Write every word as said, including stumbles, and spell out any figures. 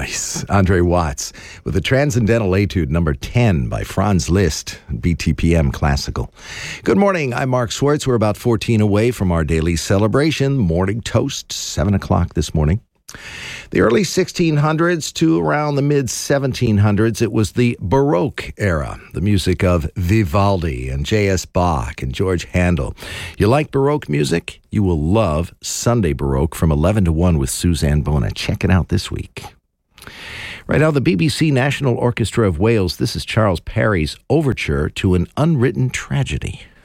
Nice. Andre Watts with the Transcendental Etude number ten by Franz Liszt, B T P M Classical. Good morning. I'm Mark Schwartz. We're about fourteen away from our daily celebration. Morning toast, seven o'clock this morning. The early sixteen hundreds to around the mid seventeen hundreds, it was the Baroque era, the music of Vivaldi and J S Bach and George Handel. You like Baroque music? You will love Sunday Baroque from eleven to one with Suzanne Bona. Check it out this week. Right now, the B B C National Orchestra of Wales, this is Charles Parry's Overture to an Unwritten Tragedy.